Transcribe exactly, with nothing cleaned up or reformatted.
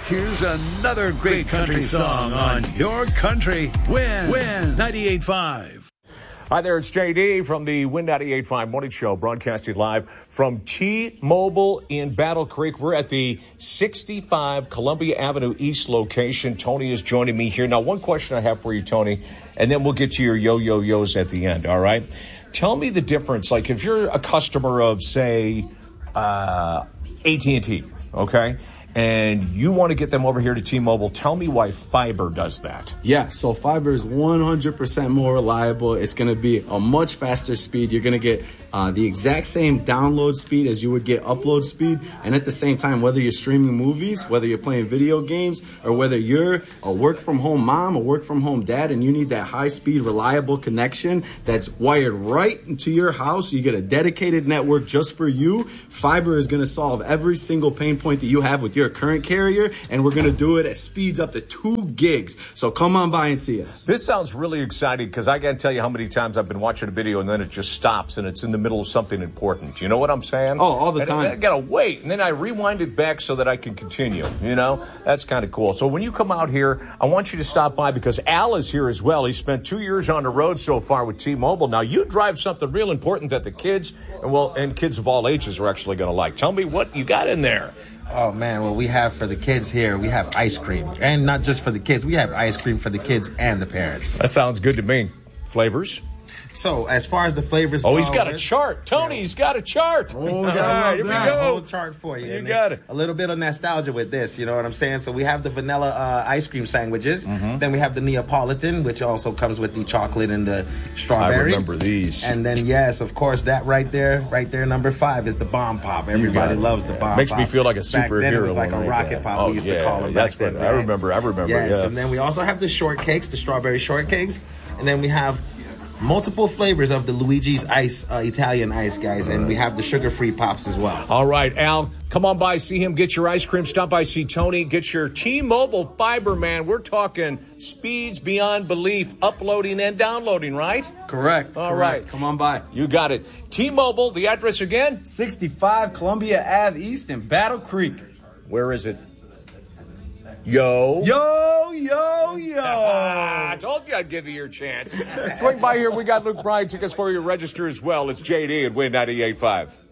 Here's another great country song on your country. Win, win, ninety-eight point five. Hi there, it's J D from the Win ninety-eight point five Morning Show, broadcasting live from T-Mobile in Battle Creek. We're at the sixty-five Columbia Avenue East location. Tony is joining me here. Now, one question I have for you, Tony, and then we'll get to your yo-yo-yos at the end, all right? Tell me the difference. Like, if you're a customer of, say, uh, A T and T, okay, and you want to get them over here to T-Mobile, tell me why fiber does that. Yeah, so fiber is one hundred percent more reliable. It's going to be a much faster speed. You're going to get uh, the exact same download speed as you would get upload speed. And at the same time, whether you're streaming movies, whether you're playing video games, or whether you're a work-from-home mom or work-from-home dad and you need that high-speed, reliable connection that's wired right into your house, you get a dedicated network just for you. Fiber is going to solve every single pain point that you have with your current carrier, and we're going to do it at speeds up to two gigs. So come on by and see us. This sounds really exciting because I can't tell you how many times I've been watching a video and then it just stops and it's in the middle of something important. You know what I'm saying? Oh, all the and time. I, I got to wait, and then I rewind it back so that I can continue. You know, that's kind of cool. So when you come out here, I want you to stop by because Al is here as well. He spent two years on the road so far with T-Mobile. Now, you drive something real important that the kids, and well, and kids of all ages are actually going to like. Tell me what you got in there. Oh, man, well, we have for the kids here, we have ice cream. And not just for the kids, we have ice cream for the kids and the parents. That sounds good to me. Flavors? So, as far as the flavors Oh, go, he's got a chart. Tony, yeah. He's got a chart. Oh, all right, here we a go. whole chart for you. You and got it. A little bit of nostalgia with this, you know what I'm saying? So, we have the vanilla uh, ice cream sandwiches. Mm-hmm. Then we have the Neapolitan, which also comes with the chocolate and the strawberry. I remember these. And then, yes, of course, that right there, right there, number five is the Bomb Pop. Everybody loves the Bomb Pop. Makes me feel like a superhero. Back then, it was like a rocket pop. Oh, we used yeah, to call them that's back then. Right? I remember, I remember, yes, yeah. And then we also have the shortcakes, the strawberry shortcakes. And then we have multiple flavors of the Luigi's Ice, uh, Italian ice, guys, and we have the sugar-free pops as well. All right, Al, come on by, see him, get your ice cream, stop by, see Tony, get your T-Mobile fiber, man. We're talking speeds beyond belief, uploading and downloading, right? Correct. All correct. right. Come on by. You got it. T-Mobile, the address again? sixty-five Columbia Ave East in Battle Creek. Where is it? Yo. Yo, yo, yo. I told you I'd give you your chance. Swing by here. We got Luke Bryan tickets for you. Register as well. It's J D at Win ninety-eight point five.